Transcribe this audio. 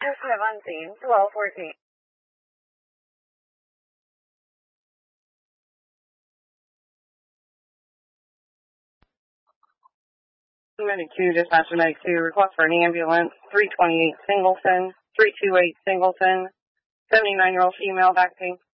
5 unseen, 1214. Medic 2, dispatcher Medic 2, request for an ambulance, 328 Singleton, 328 Singleton, 79-year-old female back pain.